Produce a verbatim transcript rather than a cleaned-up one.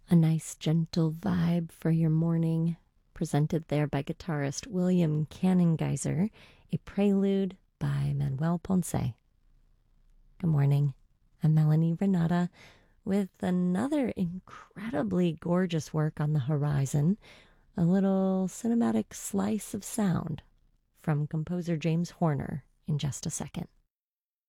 A nice gentle vibe for your morning, presented there by guitarist William Cannon-Geiser, a prelude by Manuel Ponce. Good morning, I'm Melanie Renata with another incredibly gorgeous work on the horizon, a little cinematic slice of sound from composer James Horner in just a second.